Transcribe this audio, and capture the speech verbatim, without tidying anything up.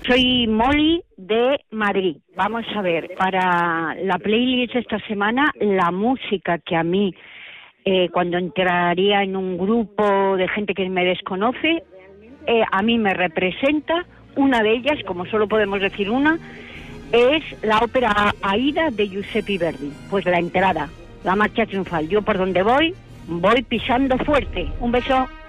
Soy Molly de Madrid. Vamos a ver, para la playlist de esta semana, la música que a mí, eh, cuando entraría en un grupo de gente que me desconoce, eh, a mí me representa, una de ellas, como solo podemos decir una, es la ópera Aida de Giuseppe Verdi. Pues la entrada, la marcha triunfal. Yo por donde voy, voy pisando fuerte. Un beso.